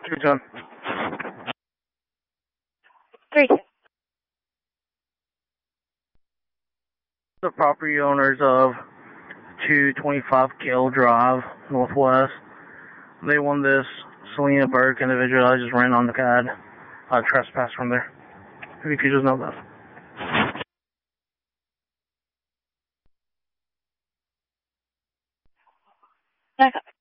Good job. 3. The property owners of 225 Gale Drive, Northwest. They won this Selena Burke individual. I just ran on the CAD. Trespass from there. If you just know that. Back up.